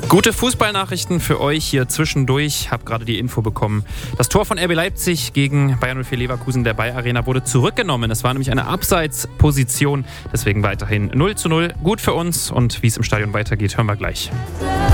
Gute Fußballnachrichten für euch hier zwischendurch. Habe gerade die Info bekommen. Das Tor von RB Leipzig gegen Bayern 04 Leverkusen der Bayer Arena wurde zurückgenommen. Es war nämlich eine Abseitsposition. Deswegen weiterhin 0:0. Gut für uns. Und wie es im Stadion weitergeht, hören wir gleich.